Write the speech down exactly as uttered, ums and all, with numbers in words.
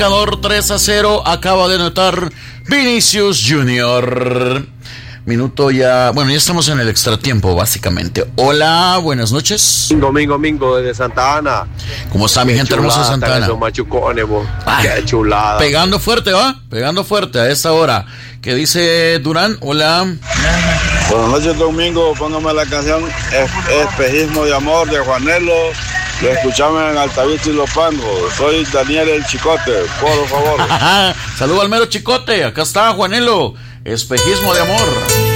tres a cero, acaba de anotar Vinicius Junior. Minuto ya, bueno, ya estamos en el extratiempo básicamente. Hola, buenas noches. Domingo, domingo desde Santa Ana. ¿Cómo está mi gente hermosa de Santa Ana? Machucones, qué chulada. Pegando fuerte, ¿va? Pegando fuerte a esta hora. ¿Qué dice Durán? Hola. Buenas noches, Domingo. Póngame la canción Espejismo de Amor de Juanelo. Lo escuchamos en Altavista y Los Pangos. Soy Daniel el Chicote, por favor. Saludos al mero Chicote. Acá está Juanelo. Espejismo de Amor.